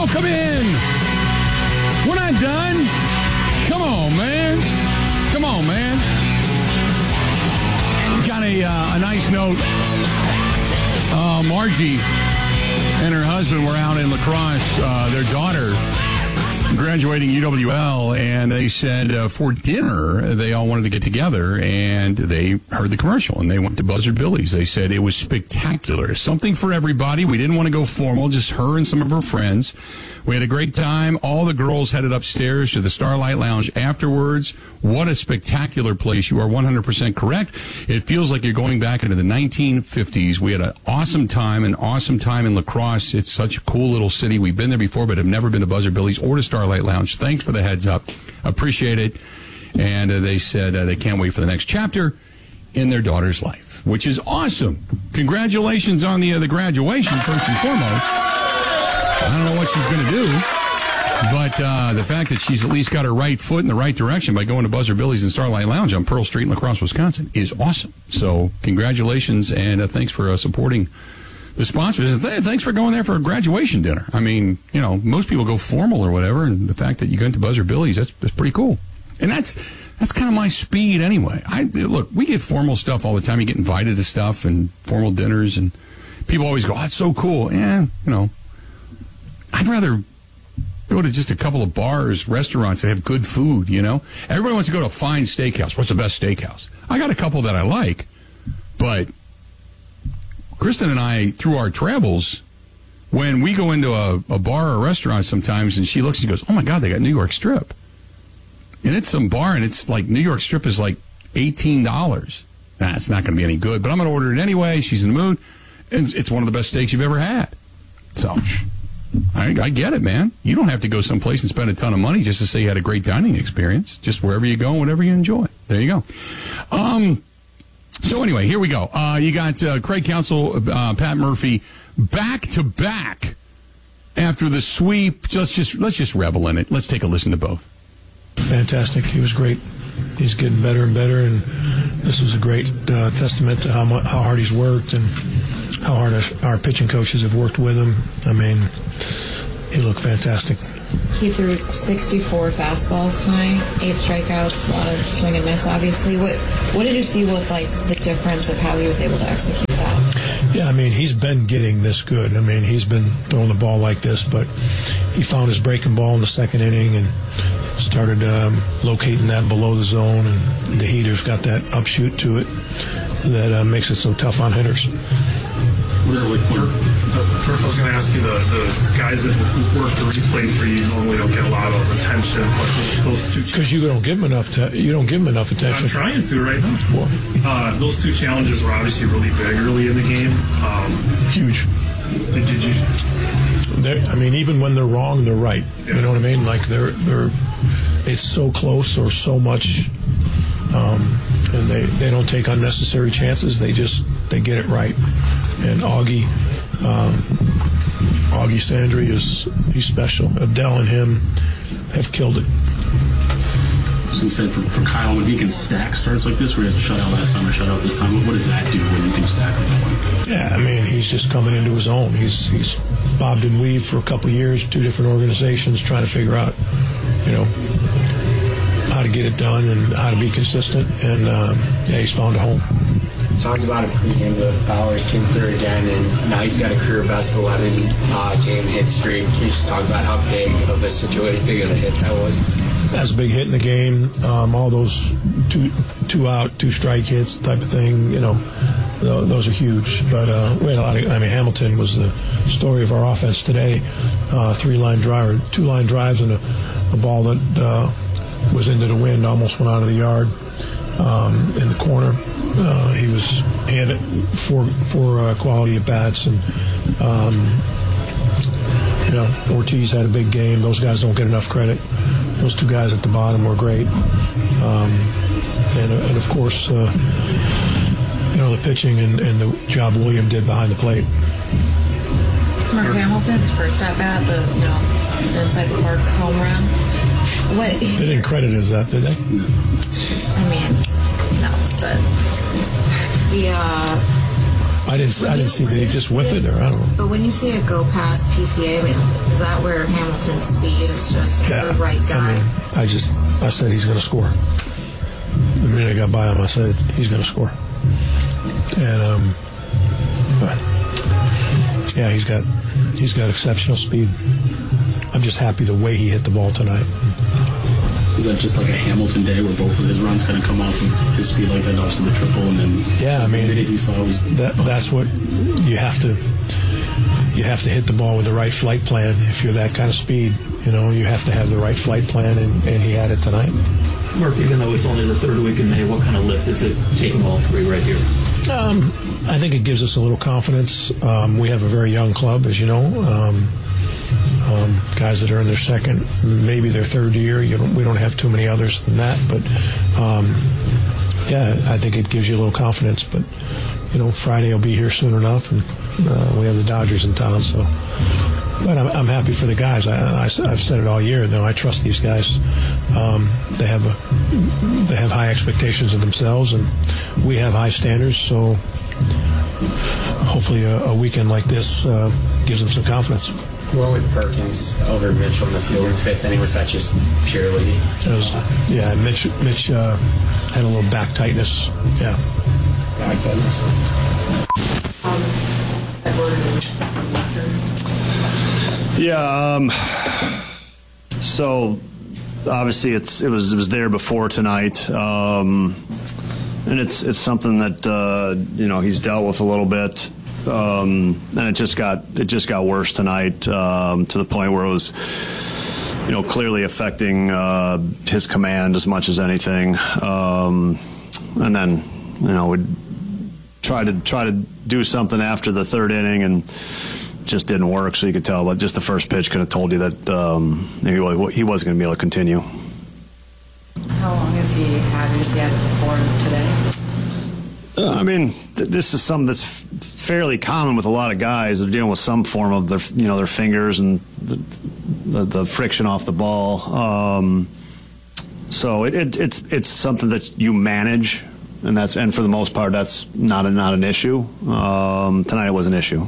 Welcome in. We're not done. Come on, man. Come on, man. Got a nice note. Margie and her husband were out in La Crosse. Their daughter graduating UWL, and they said for dinner they all wanted to get together, and they heard the commercial, and they went to Buzzard Billy's. They said it was spectacular. Something for everybody. We didn't want to go formal, just her and some of her friends. We had a great time. All the girls headed upstairs to the Starlight Lounge afterwards. What a spectacular place. You are 100% correct. It feels like you're going back into the 1950s. We had an awesome time in La Crosse. It's such a cool little city. We've been there before, but have never been to Buzzard Billy's or to Starlight Lounge. Thanks for the heads up. Appreciate it. And they said they can't wait for the next chapter in their daughter's life, which is awesome. Congratulations on the graduation, first and foremost. I don't know what she's going to do, but the fact that she's at least got her right foot in the right direction by going to Buzzard Billy's and Starlight Lounge on Pearl Street in La Crosse, Wisconsin is awesome. So congratulations, and thanks for supporting the sponsors. Thanks for going there for a graduation dinner. I mean, you know, most people go formal or whatever, and the fact that you go to Buzzard Billy's, that's pretty cool. And that's kind of my speed anyway. Look, we get formal stuff all the time. You get invited to stuff and formal dinners, and people always go, "Oh, it's so cool." Yeah, you know. I'd rather go to just a couple of bars, restaurants that have good food, you know? Everybody wants to go to a fine steakhouse. What's the best steakhouse? I got a couple that I like, but Kristen and I, through our travels, when we go into a bar or a restaurant sometimes, and she looks and goes, "Oh, my God, they got New York Strip." And it's some bar, and it's like New York Strip is like $18. Nah, it's not going to be any good, but I'm going to order it anyway. She's in the mood, and it's one of the best steaks you've ever had. So I get it, man. You don't have to go someplace and spend a ton of money just to say you had a great dining experience. Just wherever you go, whatever you enjoy. There you go. So anyway, here we go. You got Craig Counsell, Pat Murphy, back to back after the sweep. Let's just revel in it. Let's take a listen to both. Fantastic. He was great. He's getting better and better, and this was a great testament to how hard he's worked and how hard our pitching coaches have worked with him. I mean, he looked fantastic. He threw 64 fastballs tonight, 8 strikeouts, a lot of swing and miss, obviously. What did you see with, like, the difference of how he was able to execute that? Yeah, I mean, he's been getting this good. I mean, he's been throwing the ball like this, but he found his breaking ball in the second inning and started locating that below the zone, and the heater's got that upshoot to it that makes it so tough on hitters. First, I was going to ask you, the guys that work the replay for you normally don't get a lot of attention, but those two... Because you don't give them enough attention. I'm trying to right now. Those two challenges were obviously really big early in the game. Huge. I mean, even when they're wrong, they're right. Yeah. You know what I mean? Like it's so close or so much, and they don't take unnecessary chances. They get it right. And Augie Sandry he's special. Abdel and him have killed it. Since said for Kyle, when he can stack starts like this, where he has a shutout last time or shutout this time, what does that do when you can stack like that? Yeah, I mean, he's just coming into his own. He's bobbed and weaved for a couple of years, 2 different organizations, trying to figure out, you know, how to get it done and how to be consistent. And he's found a home. Talked about it pregame, but Bowers came through again, and now he's got a career best 11 game hit streak. Can you just talk about how big of a situation, big of a hit that was? That's a big hit in the game. All those two out, 2 strike hits type of thing, you know, those are huge. But we had a lot of. I mean, Hamilton was the story of our offense today. 3-line drive, or 2-line drives, and a ball that was into the wind, almost went out of the yard in the corner. He had 4 quality at bats, and you know, Ortiz had a big game. Those guys don't get enough credit. Those 2 guys at the bottom were great, and of course, you know, the pitching and the job William did behind the plate. Mark Hamilton's first at bat, the inside the park home run. What? They didn't credit it as that, did they? I mean, no, but I didn't see that he just whiff it, or I don't know. But when you say a go past PCA, I mean, is that where Hamilton's speed is just the right guy? I said he's going to score. The minute I got by him, I said he's going to score. And yeah, he's got exceptional speed. I'm just happy the way he hit the ball tonight. Is that just like a Hamilton day where both of his runs kind of come off of his speed like that, also the triple, and then yeah, I mean that's what you have to hit the ball with the right flight plan. If you're that kind of speed, you have to have the right flight plan, and he had it tonight. Mark, even though it's only the third week in May, what kind of lift is it taking all three right here? I think it gives us a little confidence. We have a very young club, as you know. Guys that are in their second, maybe their third year. We don't have too many others than that, but yeah, I think it gives you a little confidence. But Friday will be here soon enough, and we have the Dodgers in town. So, but I'm happy for the guys. I've said it all year. I trust these guys. They have high expectations of themselves, and we have high standards. So hopefully a weekend like this gives them some confidence. What with Perkins over Mitchell in the field in the fifth inning, was that just purely? Yeah, Mitch had a little back tightness. Yeah. Back tightness. Yeah. So obviously it was there before tonight, and it's something that he's dealt with a little bit. And it just got worse tonight, to the point where it was, clearly affecting his command as much as anything. And then, we'd try to do something after the third inning, and just didn't work. So you could tell, but just the first pitch could have told you that he wasn't going to be able to continue. How long has he had it before today? I mean, this is something that's fairly common with a lot of guys. They're dealing with some form of their fingers and the friction off the ball. So it's something that you manage, and for the most part, that's not an issue. Tonight it was an issue.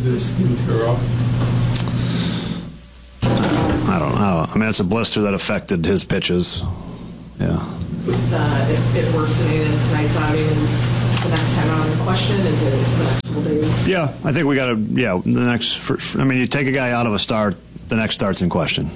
I don't know. I mean, it's a blister that affected his pitches. Yeah. With it worsening in tonight's outings, the next time out in question, is it the next couple days? Yeah, I think we got to, the next, you take a guy out of a start, the next start's in question.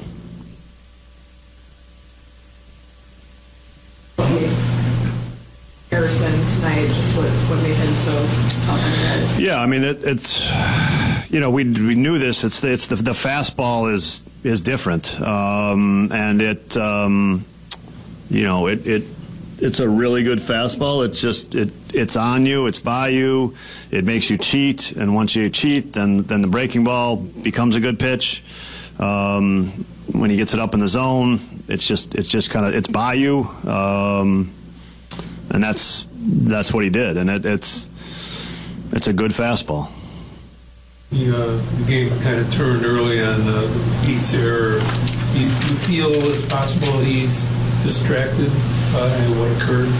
Harrison tonight, just what made him so tough on you guys? Yeah, I mean, it's we knew this. It's the fastball is different, and it's a really good fastball. It's just it's on you, it's by you, it makes you cheat, and once you cheat, then the breaking ball becomes a good pitch. When he gets it up in the zone, it's just kind of it's by you, and that's what he did, and it's a good fastball. The game kind of turned early on Pete's error. You feel it's possible he's distracted by what occurred?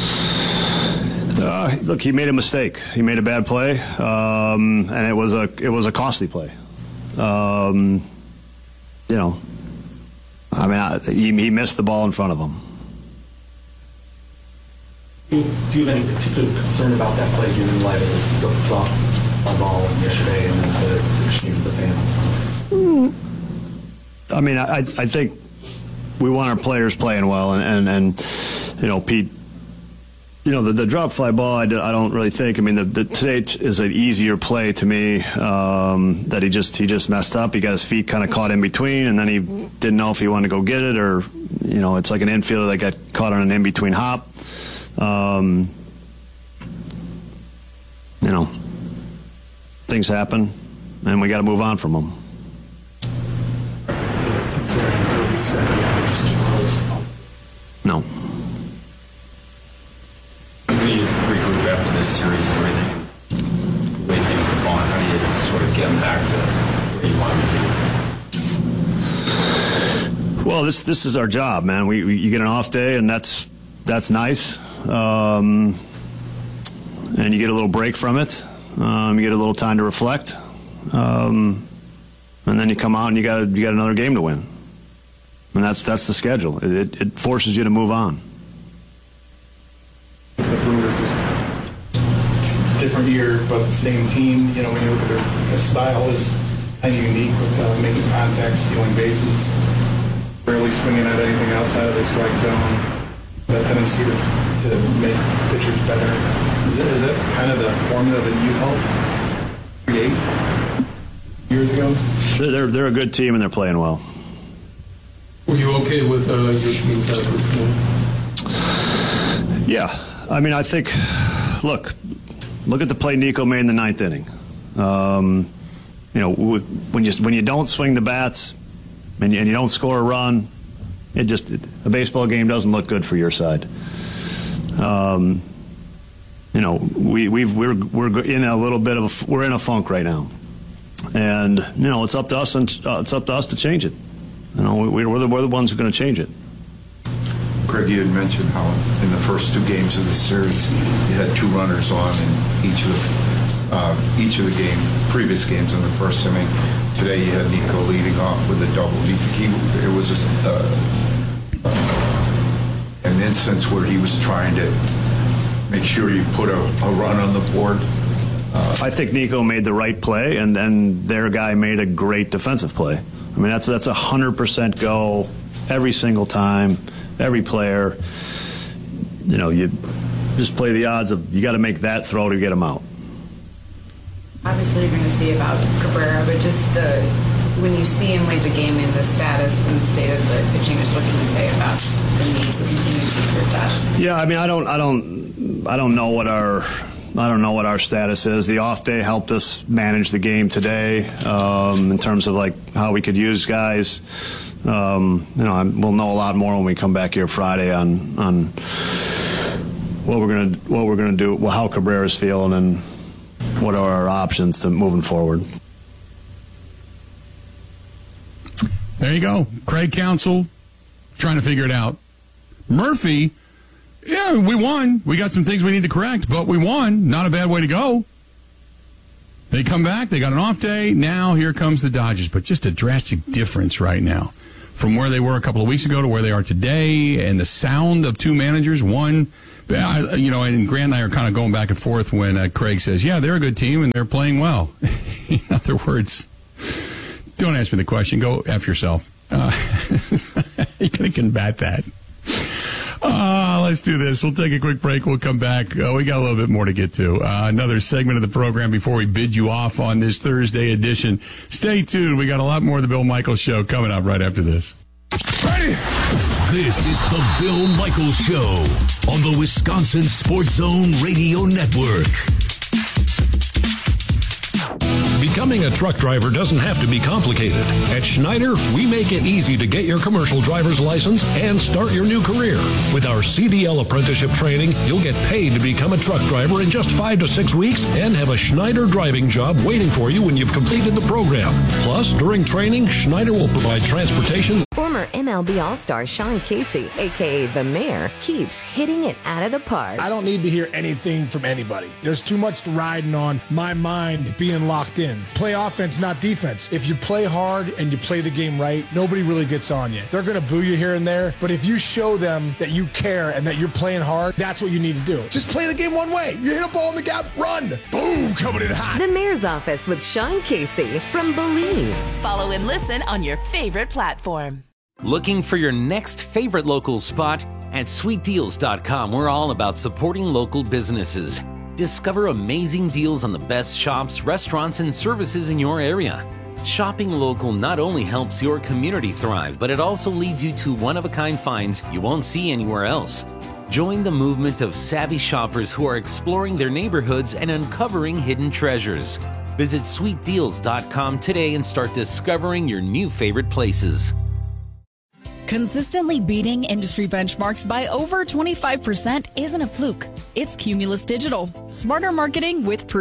Look, he made a mistake. He made a bad play, and it was a costly play. He missed the ball in front of him. Do you have any particular concern about that play given in light of the drop on ball yesterday and the exchange with the fans? I mean, I think we want our players playing well, and Pete, the drop fly ball, I don't really think. I mean, the today is an easier play to me, that he just messed up. He got his feet kind of caught in between, and then he didn't know if he wanted to go get it, or it's like an infielder that got caught on an in between hop. Things happen, and we got to move on from them. No. When you regroup after this series and everything, the way things have gone, how do you sort of get them back to where you want to be? Well, this is our job, man. You get an off day, and that's nice, and you get a little break from it. You get a little time to reflect, and then you come out and you got another game to win. And that's the schedule. It forces you to move on. The Brewers is a different year, but the same team. You know, when you look at their style is kind of unique with making contact, stealing bases, rarely swinging at anything outside of the strike zone. That tendency to make pitchers better. Is that kind of the formula that you helped create years ago? They're a good team and they're playing well. Were you okay with your team's effort? Yeah, I mean, I think. Look at the play Nico made in the ninth inning. You know, when you don't swing the bats and you don't score a run, a baseball game doesn't look good for your side. You know, we're in a little bit of we're in a funk right now, and you know it's up to us and it's up to us to change it. You know, we're the ones who are going to change it. Craig, you had mentioned how in the first two games of the series you had two runners on in each of the previous games in the first inning. Today you had Nico leading off with a double. Do you think it was an instance where he was trying to make sure you put a run on the board? I think Nico made the right play, and their guy made a great defensive play. I mean, that's 100% go every single time, every player. You know, you just play the odds of you got to make that throw to get him out. Obviously, you're going to see about Cabrera, but just when you see him lead the game in the status and the state of the pitching, just what can you say about the need to continue to improve that? Yeah, I mean, I don't know what our status is. The off day helped us manage the game today in terms of like how we could use guys. You know, we'll know a lot more when we come back here Friday on what we're gonna do, how Cabrera's feeling, and what are our options to moving forward. There you go. Craig Counsell trying to figure it out. Murphy, yeah, we won. We got some things we need to correct, but we won. Not a bad way to go. They come back. They got an off day. Now here comes the Dodgers, but just a drastic difference right now from where they were a couple of weeks ago to where they are today, and the sound of two managers. One, you know, and Grant and I are kind of going back and forth when Craig says, yeah, they're a good team and they're playing well. In other words, don't ask me the question. Go F yourself. You're going to combat that. Let's do this. We'll take a quick break. We'll come back. We got a little bit more to get to. Another segment of the program before we bid you off on this Thursday edition. Stay tuned. We got a lot more of the Bill Michaels Show coming up right after this. Ready? This is the Bill Michaels Show on the Wisconsin Sports Zone Radio Network. Becoming a truck driver doesn't have to be complicated. At Schneider, we make it easy to get your commercial driver's license and start your new career. With our CDL apprenticeship training, you'll get paid to become a truck driver in just 5 to 6 weeks and have a Schneider driving job waiting for you when you've completed the program. Plus, during training, Schneider will provide transportation. Former MLB All-Star Sean Casey, a.k.a. The Mayor, keeps hitting it out of the park. I don't need to hear anything from anybody. There's too much riding on my mind being locked in. Play offense, not defense. If you play hard and you play the game right, nobody really gets on you. They're going to boo you here and there, but if you show them that you care and that you're playing hard, that's what you need to do. Just play the game one way. You hit a ball in the gap, run. Boom, coming in hot. The Mayor's Office with Sean Casey from Believe. Follow and listen on your favorite platform. Looking for your next favorite local spot? At sweetdeals.com, we're all about supporting local businesses. Discover amazing deals on the best shops, restaurants, and services in your area. Shopping local not only helps your community thrive, but it also leads you to one-of-a-kind finds you won't see anywhere else. Join the movement of savvy shoppers who are exploring their neighborhoods and uncovering hidden treasures. Visit sweetdeals.com today and start discovering your new favorite places. Consistently beating industry benchmarks by over 25% isn't a fluke. It's Cumulus Digital. Smarter marketing with proof.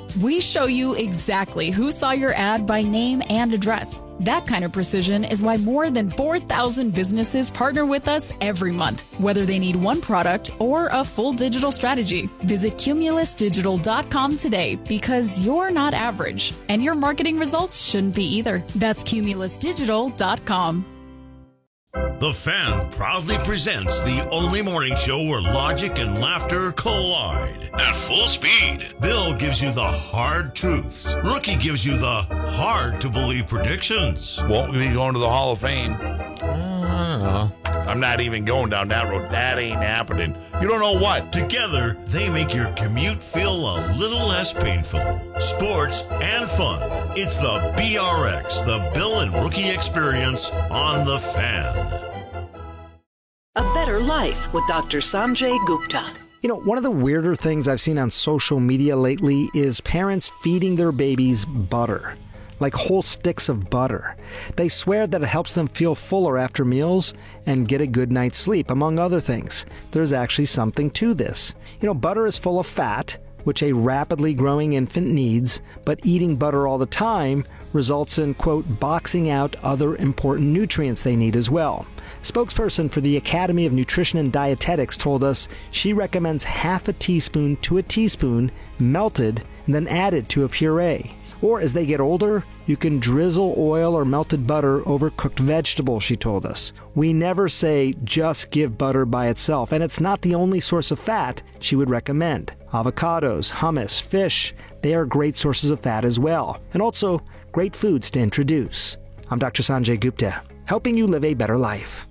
We show you exactly who saw your ad by name and address. That kind of precision is why more than 4,000 businesses partner with us every month, whether they need one product or a full digital strategy. Visit CumulusDigital.com today because you're not average, and your marketing results shouldn't be either. That's CumulusDigital.com. The Fan proudly presents the only morning show where logic and laughter collide at full speed. Bill gives you the hard truths. Rookie gives you the hard-to-believe predictions. Won't we be going to the Hall of Fame? I don't know. I'm not even going down that road. That ain't happening. You don't know what. Together, they make your commute feel a little less painful. Sports and fun. It's the BRX, the Bill and Rookie experience on The Fan. A Better Life with Dr. Sanjay Gupta. You know, one of the weirder things I've seen on social media lately is parents feeding their babies butter. Like whole sticks of butter. They swear that it helps them feel fuller after meals and get a good night's sleep, among other things. There's actually something to this. You know, butter is full of fat, which a rapidly growing infant needs, but eating butter all the time results in, quote, boxing out other important nutrients they need as well. Spokesperson for the Academy of Nutrition and Dietetics told us she recommends half a teaspoon to a teaspoon melted and then added to a puree. Or as they get older, you can drizzle oil or melted butter over cooked vegetables, she told us. We never say just give butter by itself, and it's not the only source of fat she would recommend. Avocados, hummus, fish, they are great sources of fat as well, and also great foods to introduce. I'm Dr. Sanjay Gupta, helping you live a better life.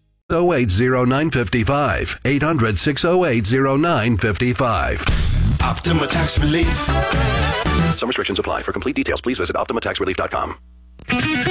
080955, 800-608-0955. Optima Tax Relief. Some restrictions apply. For complete details, please visit OptimaTaxRelief.com.